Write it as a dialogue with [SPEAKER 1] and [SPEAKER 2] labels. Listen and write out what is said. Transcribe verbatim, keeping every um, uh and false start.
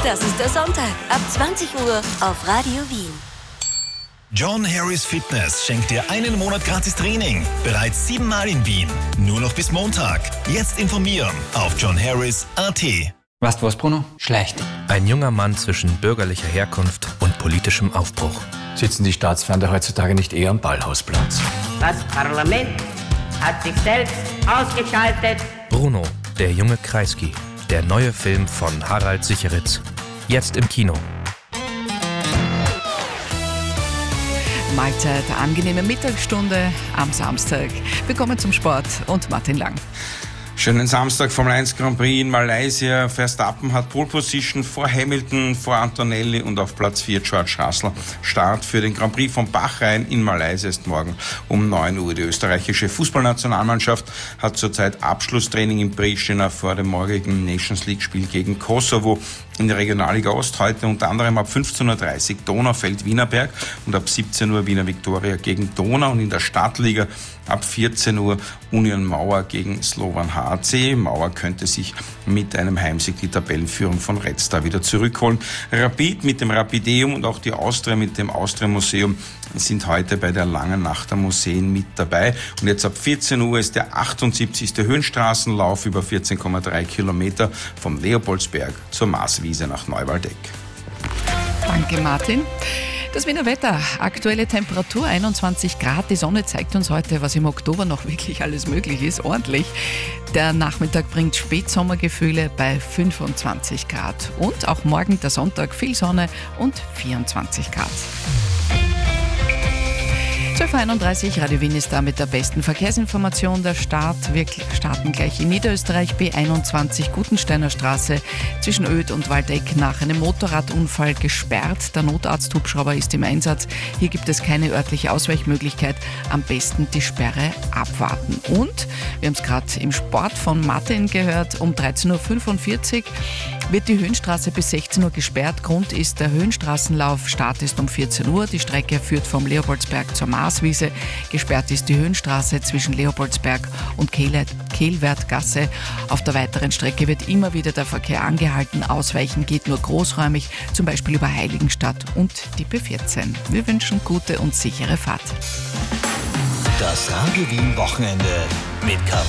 [SPEAKER 1] Das ist der Sonntag ab zwanzig Uhr auf Radio Wien.
[SPEAKER 2] John Harris Fitness schenkt dir einen Monat gratis Training. Bereits siebenmal in Wien. Nur noch bis Montag. Jetzt informieren auf john harris punkt a t.
[SPEAKER 3] Weißt du was, Bruno? Schleicht.
[SPEAKER 4] Ein junger Mann zwischen bürgerlicher Herkunft und politischem Aufbruch.
[SPEAKER 3] Sitzen die Staatsfeinde heutzutage nicht eher am Ballhausplatz?
[SPEAKER 5] Das Parlament hat sich selbst ausgeschaltet.
[SPEAKER 4] Bruno, der junge Kreisky. Der neue Film von Harald Sicheritz. Jetzt im Kino.
[SPEAKER 6] Mahlzeit, angenehme Mittagsstunde am Samstag. Willkommen zum Sport und Martin Lang.
[SPEAKER 7] Schönen Samstag, Formel eins Grand Prix in Malaysia. Verstappen hat Pole Position vor Hamilton, vor Antonelli und auf Platz vier George Russell. Start für den Grand Prix von Bahrain in Malaysia ist morgen um neun Uhr. Die österreichische Fußballnationalmannschaft hat zurzeit Abschlusstraining in Pristina vor dem morgigen Nations League-Spiel gegen Kosovo. In der Regionalliga Ost heute unter anderem ab fünfzehn Uhr dreißig Donaufeld-Wienerberg und ab siebzehn Uhr Wiener Viktoria gegen Donau, und in der Stadtliga ab vierzehn Uhr Union Mauer gegen Slovan H C. Mauer könnte sich mit einem Heimsieg die Tabellenführung von Red Star wieder zurückholen. Rapid mit dem Rapideum und auch die Austria mit dem Austria Museum sind heute bei der langen Nacht der Museen mit dabei. Und jetzt ab vierzehn Uhr ist der achtundsiebzigste Höhenstraßenlauf über vierzehn Komma drei Kilometer vom Leopoldsberg zur Marswiese nach Neuwaldeck.
[SPEAKER 6] Danke, Martin. Das Wiener Wetter, aktuelle Temperatur einundzwanzig Grad. Die Sonne zeigt uns heute, was im Oktober noch wirklich alles möglich ist, ordentlich. Der Nachmittag bringt Spätsommergefühle bei fünfundzwanzig Grad. Und auch morgen, der Sonntag, viel Sonne und vierundzwanzig Grad. zwölf Uhr einunddreißig, Radio Wien ist da mit der besten Verkehrsinformation. Der Start. Wir starten gleich in Niederösterreich, B einundzwanzig, Gutensteiner Straße, zwischen Oedt und Waldeck nach einem Motorradunfall gesperrt. Der Notarzthubschrauber ist im Einsatz. Hier gibt es keine örtliche Ausweichmöglichkeit. Am besten die Sperre abwarten. Und, wir haben es gerade im Sport von Martin gehört, um dreizehn Uhr fünfundvierzig wird die Höhenstraße bis sechzehn Uhr gesperrt. Grund ist der Höhenstraßenlauf. Start ist um vierzehn Uhr. Die Strecke führt vom Leopoldsberg zur Marswiese. Gesperrt ist die Höhenstraße zwischen Leopoldsberg und Kehlwertgasse. Auf der weiteren Strecke wird immer wieder der Verkehr angehalten. Ausweichen geht nur großräumig, zum Beispiel über Heiligenstadt und die B vierzehn. Wir wünschen gute und sichere Fahrt.
[SPEAKER 2] Das Radio Wien Wochenende mit K